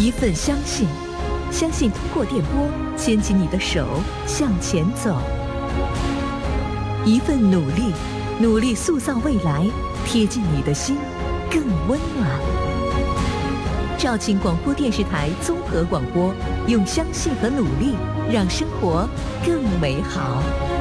一份相信，相信通过电波牵起你的手向前走；一份努力，努力塑造未来，贴近你的心更温暖。肇庆广播电视台综合广播，用相信和努力让生活更美好。